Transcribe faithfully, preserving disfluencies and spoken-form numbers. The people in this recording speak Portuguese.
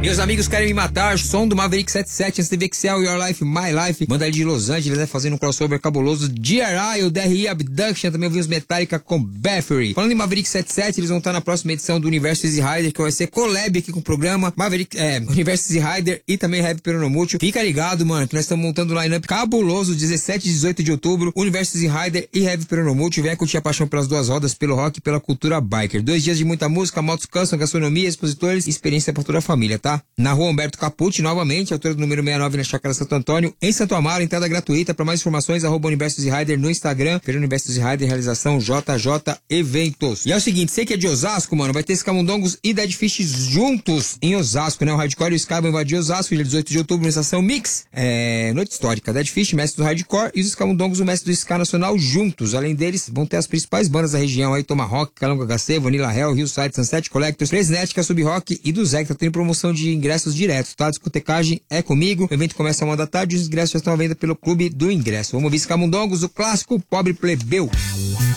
Meus amigos querem me matar, som do Maverick setenta e sete, antes de Excel, Your Life, My Life, manda ele de Los Angeles, né, fazendo um crossover cabuloso, G R I, o D R I Abduction, também ouvimos Metallica com Bathory. Falando em Maverick setenta e sete, eles vão estar na próxima edição do Universo Easy Rider, que vai ser collab aqui com o programa, Maverick, é, Universo Easy Rider e também Heavy Peronomútil. Fica ligado, mano, que nós estamos montando um line-up cabuloso, dezessete e dezoito de outubro, Universo Easy Rider e Heavy Peronomútil. Venha curtir a paixão pelas duas rodas, pelo rock e pela cultura biker. Dois dias de muita música, motos custom, gastronomia, expositores e experiência para toda a família, tá? Na rua Humberto Capucci, novamente, altura do número sessenta e nove na Chácara Santo Antônio, em Santo Amaro, entrada gratuita. Para mais informações, arroba Universo Easy Rider no Instagram, Feira Universo Easy Rider, realização J J Eventos. E é o seguinte, sei que é de Osasco, mano, vai ter Escamundongos e Dead Fish juntos em Osasco, né? O Hardcore e o Sky vão invadir Osasco, dia dezoito de outubro, na estação Mix, é, noite histórica. Dead Fish, mestre do Hardcore, e os Escamundongos, o mestre do Ska Nacional, juntos. Além deles, vão ter as principais bandas da região aí, Tomahawk, Calunga H C, Vanilla Hell, Hillside, Sunset Collectors, Fresnética, Sub Rock e do Zecta. Tem promoção de ingressos diretos, tá? Discotecagem é comigo. O evento começa a uma da tarde e os ingressos já estão à venda pelo Clube do Ingresso. Vamos ouvir Escamundongos, o clássico Pobre Plebeu.